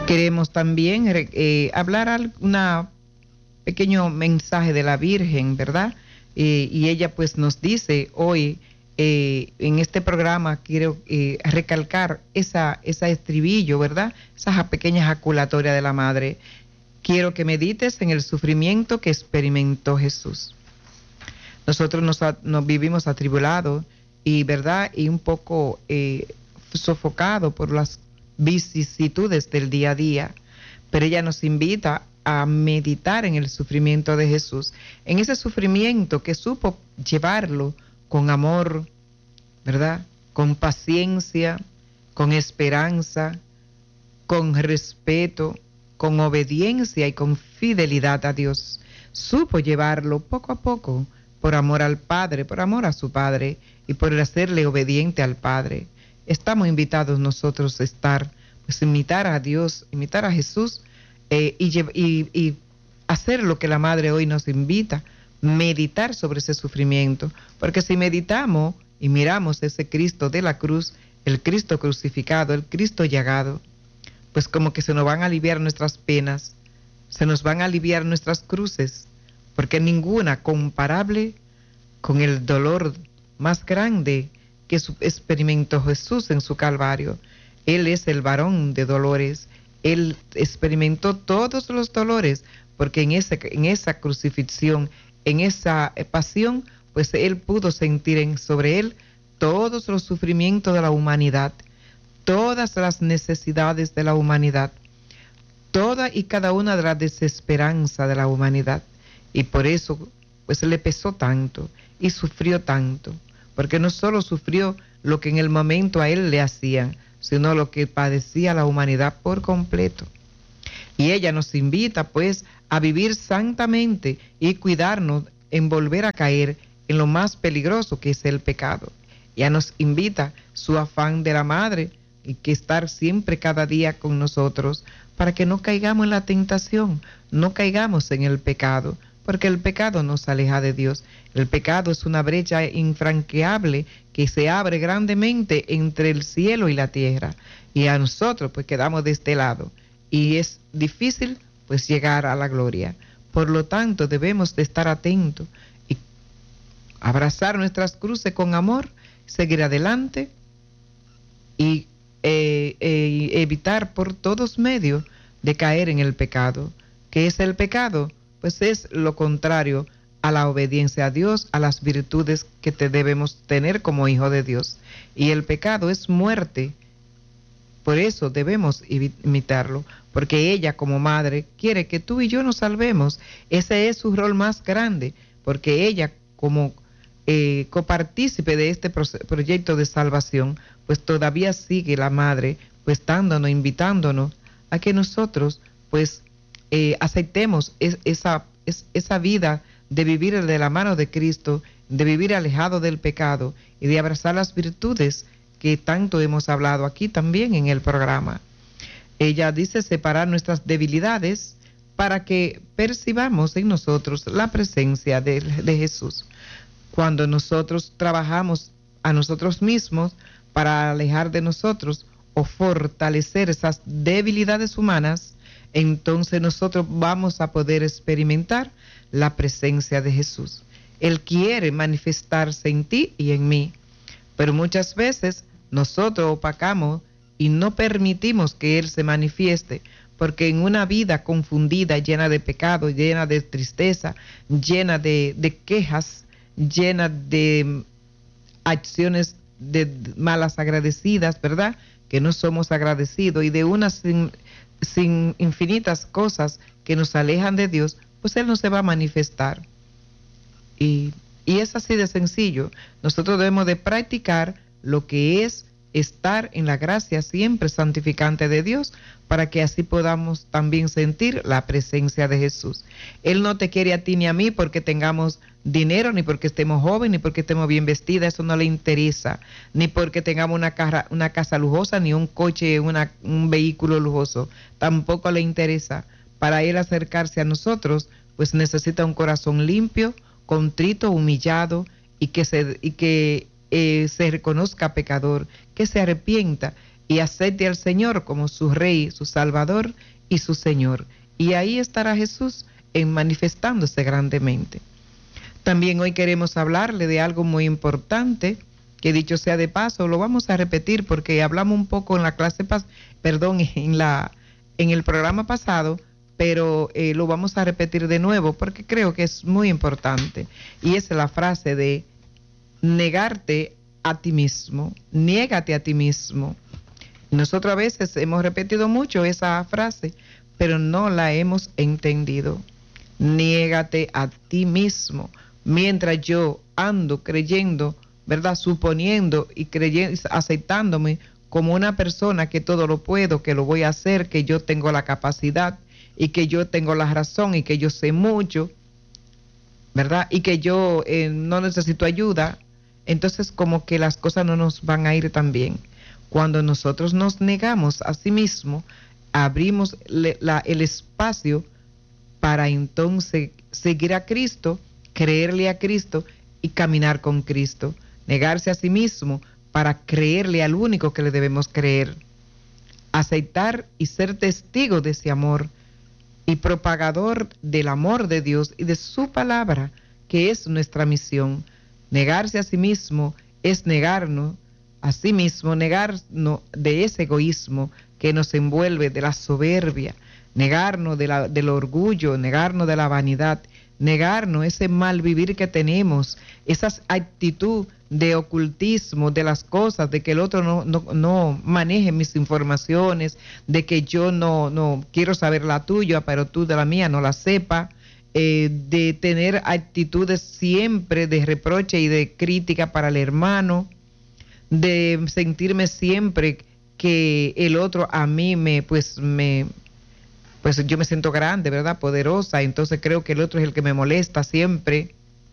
Queremos también hablar un pequeño mensaje de la Virgen, ¿verdad? Y ella pues nos dice hoy, en este programa quiero recalcar esa estribillo, ¿verdad? Esa pequeña ejaculatoria de la Madre. Quiero que medites en el sufrimiento que experimentó Jesús. Nosotros nos vivimos atribulados y, ¿verdad? Y un poco sofocados por las vicisitudes del día a día, pero ella nos invita a meditar en el sufrimiento de Jesús, en ese sufrimiento que supo llevarlo con amor, ¿verdad? Con paciencia, con esperanza, con respeto, con obediencia y con fidelidad a Dios. Supo llevarlo poco a poco por amor al Padre, por amor a su Padre y por hacerle obediente al Padre. Estamos invitados nosotros a estar, pues imitar a Dios, imitar a Jesús y hacer lo que la Madre hoy nos invita, meditar sobre ese sufrimiento, porque si meditamos y miramos ese Cristo de la cruz, el Cristo crucificado, el Cristo llagado, pues como que se nos van a aliviar nuestras penas, se nos van a aliviar nuestras cruces, porque ninguna comparable con el dolor más grande que experimentó Jesús en su Calvario. Él es el varón de dolores. Él experimentó todos los dolores, porque en esa crucifixión, en esa pasión, pues Él pudo sentir sobre Él todos los sufrimientos de la humanidad, todas las necesidades de la humanidad, toda y cada una de las desesperanzas de la humanidad. Y por eso, pues le pesó tanto y sufrió tanto, porque no solo sufrió lo que en el momento a él le hacían, sino lo que padecía la humanidad por completo. Y ella nos invita pues a vivir santamente y cuidarnos en volver a caer en lo más peligroso que es el pecado. Ella nos invita su afán de la Madre y que estar siempre cada día con nosotros para que no caigamos en la tentación, no caigamos en el pecado, porque el pecado nos aleja de Dios. El pecado es una brecha infranqueable que se abre grandemente entre el cielo y la tierra, y a nosotros pues quedamos de este lado, y es difícil pues llegar a la gloria. Por lo tanto debemos de estar atentos y abrazar nuestras cruces con amor, seguir adelante y evitar por todos medios de caer en el pecado. ¿Qué es el pecado? Pues es lo contrario a la obediencia a Dios, a las virtudes que debemos tener como hijo de Dios. Y el pecado es muerte. Por eso debemos imitarlo, porque ella como madre quiere que tú y yo nos salvemos. Ese es su rol más grande, porque ella como copartícipe de este proyecto de salvación, pues todavía sigue la madre, pues dándonos, invitándonos a que nosotros pues aceptemos esa vida de vivir de la mano de Cristo, de vivir alejado del pecado y de abrazar las virtudes que tanto hemos hablado aquí también en el programa. Ella dice separar nuestras debilidades para que percibamos en nosotros la presencia de Jesús. Cuando nosotros trabajamos a nosotros mismos para alejar de nosotros o fortalecer esas debilidades humanas, entonces nosotros vamos a poder experimentar la presencia de Jesús. Él quiere manifestarse en ti y en mí, pero muchas veces nosotros opacamos y no permitimos que Él se manifieste, porque en una vida confundida, llena de pecado, llena de tristeza, llena de quejas, llena de acciones de malas agradecidas, ¿verdad? Que no somos agradecidos y de unas sin infinitas cosas que nos alejan de Dios, pues Él no se va a manifestar. Y es así de sencillo. Nosotros debemos de practicar lo que es estar en la gracia siempre santificante de Dios, para que así podamos también sentir la presencia de Jesús. Él no te quiere a ti ni a mí porque tengamos dinero, ni porque estemos jóvenes, ni porque estemos bien vestidas, eso no le interesa, ni porque tengamos una casa lujosa, ni un coche, un vehículo lujoso, tampoco le interesa. Para Él acercarse a nosotros, pues necesita un corazón limpio, contrito, humillado, y que se reconozca pecador, que se arrepienta y acepte al Señor como su Rey, su Salvador y su Señor. Y ahí estará Jesús manifestándose grandemente. También hoy queremos hablarle de algo muy importante, que dicho sea de paso, lo vamos a repetir porque hablamos un poco en la clase, en el programa pasado, pero lo vamos a repetir de nuevo porque creo que es muy importante. Y es la frase de negarte a ti mismo, niégate a ti mismo. Nosotros a veces hemos repetido mucho esa frase, pero no la hemos entendido. Niégate a ti mismo. Mientras yo ando creyendo, ¿verdad? Suponiendo y creyendo, aceptándome como una persona que todo lo puedo, que lo voy a hacer, que yo tengo la capacidad y que yo tengo la razón y que yo sé mucho, ¿verdad? Y que yo no necesito ayuda, entonces como que las cosas no nos van a ir tan bien. Cuando nosotros nos negamos a sí mismo, abrimos el espacio para entonces seguir a Cristo, creerle a Cristo y caminar con Cristo. Negarse a sí mismo para creerle al único que le debemos creer. Aceptar y ser testigo de ese amor y propagador del amor de Dios y de su palabra, que es nuestra misión. Negarse a sí mismo es negarnos a sí mismo, negarnos de ese egoísmo que nos envuelve, de la soberbia, negarnos del orgullo, negarnos de la vanidad, negarnos ese mal vivir que tenemos, esa actitud de ocultismo de las cosas, de que el otro no maneje mis informaciones, de que yo no quiero saber la tuya, pero tú de la mía no la sepa, de tener actitudes siempre de reproche y de crítica para el hermano, de sentirme siempre que el otro a mí pues yo me siento grande, ¿verdad? Poderosa, entonces creo que el otro es el que me molesta siempre.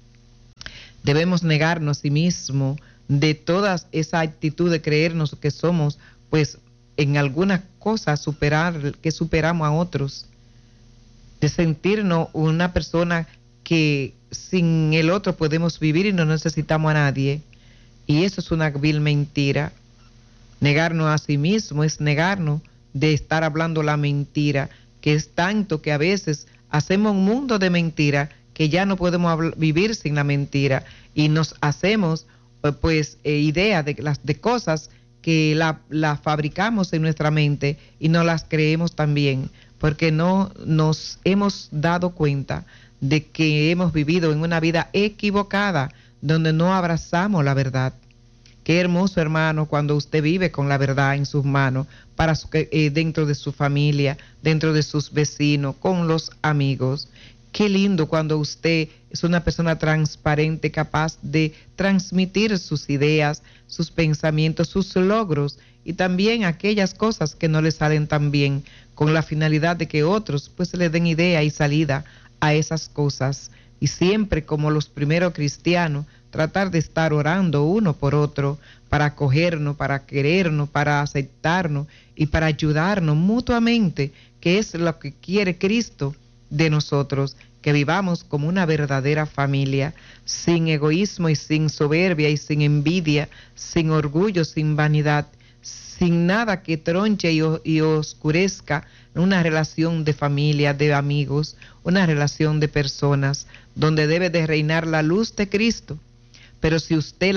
Debemos negarnos a sí mismo de toda esa actitud de creernos que somos, pues en algunas cosas que superamos a otros, de sentirnos una persona que sin el otro podemos vivir y no necesitamos a nadie. Y eso es una vil mentira. Negarnos a sí mismo es negarnos de estar hablando la mentira, que es tanto que a veces hacemos un mundo de mentira que ya no podemos vivir sin la mentira y nos hacemos ideas de cosas que la fabricamos en nuestra mente y no las creemos también, porque no nos hemos dado cuenta de que hemos vivido en una vida equivocada donde no abrazamos la verdad. Qué hermoso, hermano, cuando usted vive con la verdad en sus manos, dentro de su familia, dentro de sus vecinos, con los amigos. Qué lindo cuando usted es una persona transparente, capaz de transmitir sus ideas, sus pensamientos, sus logros y también aquellas cosas que no le salen tan bien, con la finalidad de que otros pues le den idea y salida a esas cosas. Y siempre, como los primeros cristianos, tratar de estar orando uno por otro para acogernos, para querernos, para aceptarnos y para ayudarnos mutuamente, que es lo que quiere Cristo de nosotros, que vivamos como una verdadera familia, sin egoísmo y sin soberbia y sin envidia, sin orgullo, sin vanidad, sin nada que tronche y oscurezca una relación de familia, de amigos, una relación de personas, donde debe de reinar la luz de Cristo. Pero si usted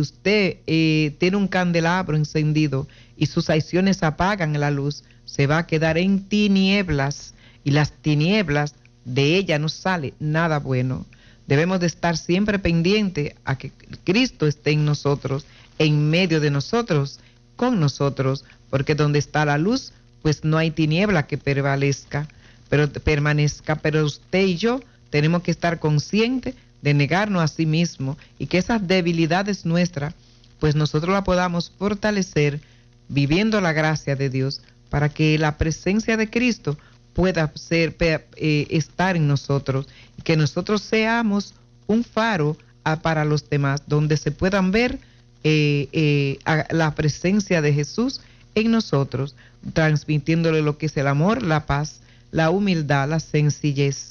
tiene un candelabro encendido y sus acciones apagan la luz, se va a quedar en tinieblas, y las tinieblas de ella no sale nada bueno. Debemos de estar siempre pendientes a que Cristo esté en nosotros, en medio de nosotros, con nosotros, porque donde está la luz, pues no hay tiniebla que permanezca, pero usted y yo tenemos que estar conscientes de negarnos a sí mismo y que esas debilidades nuestras, pues nosotros las podamos fortalecer viviendo la gracia de Dios para que la presencia de Cristo pueda estar en nosotros y que nosotros seamos un faro para los demás, donde se puedan ver la presencia de Jesús en nosotros, transmitiéndole lo que es el amor, la paz, la humildad, la sencillez.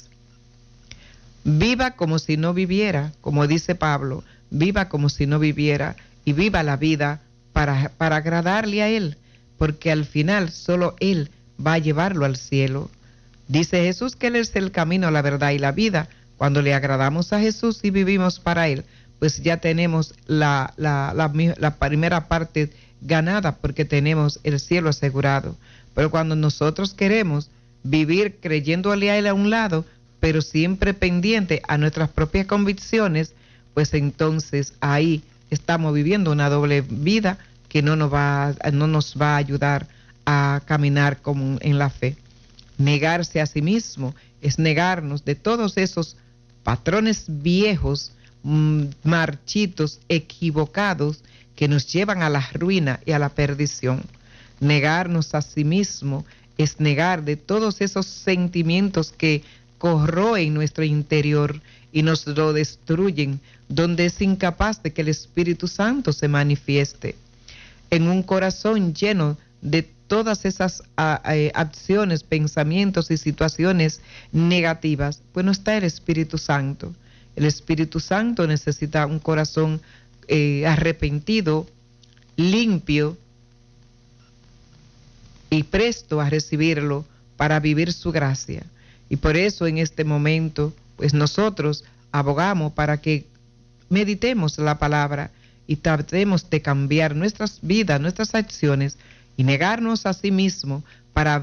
Viva como si no viviera, como dice Pablo, viva como si no viviera y viva la vida para agradarle a Él. porque al final solo Él va a llevarlo al cielo. Dice Jesús que Él es el camino, la verdad y la vida. Cuando le agradamos a Jesús y vivimos para Él, pues ya tenemos la primera parte ganada, porque tenemos el cielo asegurado. Pero cuando nosotros queremos vivir creyéndole a Él a un lado, pero siempre pendiente a nuestras propias convicciones, pues entonces ahí estamos viviendo una doble vida que no nos va a ayudar a caminar como en la fe. Negarse a sí mismo es negarnos de todos esos patrones viejos, marchitos, equivocados, que nos llevan a la ruina y a la perdición. Negarnos a sí mismo es negar de todos esos sentimientos que corroen nuestro interior y nos lo destruyen, donde es incapaz de que el Espíritu Santo se manifieste. En un corazón lleno de todas esas acciones, pensamientos y situaciones negativas, pues no está el Espíritu Santo. El Espíritu Santo necesita un corazón arrepentido, limpio y presto a recibirlo para vivir su gracia. Y por eso en este momento, pues nosotros abogamos para que meditemos la palabra y tratemos de cambiar nuestras vidas, nuestras acciones y negarnos a sí mismo para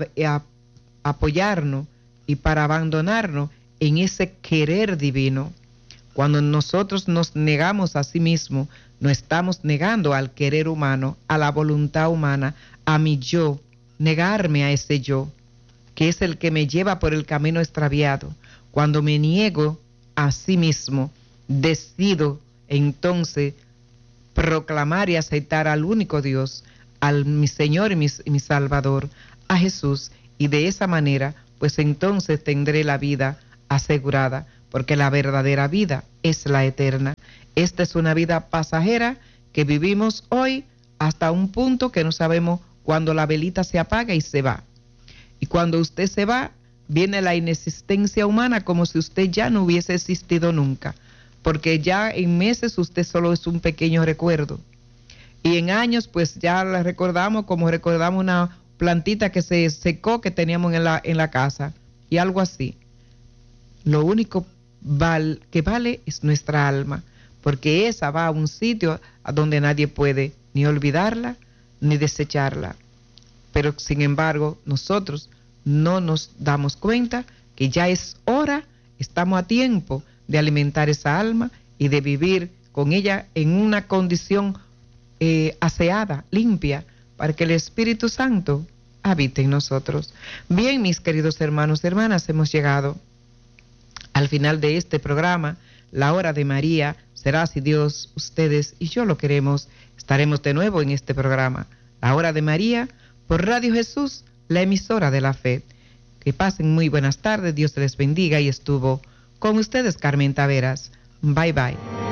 apoyarnos y para abandonarnos en ese querer divino. Cuando nosotros nos negamos a sí mismo, nos estamos negando al querer humano, a la voluntad humana, a mi yo, negarme a ese yo, que es el que me lleva por el camino extraviado. Cuando me niego a sí mismo, decido entonces proclamar y aceptar al único Dios, al mi Señor y mi Salvador, a Jesús, y de esa manera, pues entonces tendré la vida asegurada, porque la verdadera vida es la eterna. Esta es una vida pasajera que vivimos hoy hasta un punto que no sabemos cuándo la velita se apaga y se va. Y cuando usted se va, viene la inexistencia humana, como si usted ya no hubiese existido nunca, porque ya en meses usted solo es un pequeño recuerdo. Y en años, pues ya la recordamos como recordamos una plantita que se secó que teníamos en la casa, y algo así. Lo único que vale es nuestra alma, porque esa va a un sitio a donde nadie puede ni olvidarla ni desecharla. Pero sin embargo, nosotros no nos damos cuenta que ya es hora, estamos a tiempo de alimentar esa alma y de vivir con ella en una condición aseada, limpia, para que el Espíritu Santo habite en nosotros. Bien, mis queridos hermanos y hermanas, hemos llegado al final de este programa. La hora de María será, si Dios, ustedes y yo lo queremos, estaremos de nuevo en este programa. La hora de María, por Radio Jesús, la emisora de la fe. Que pasen muy buenas tardes, Dios les bendiga, y estuvo con ustedes Carmen Taveras. Bye bye.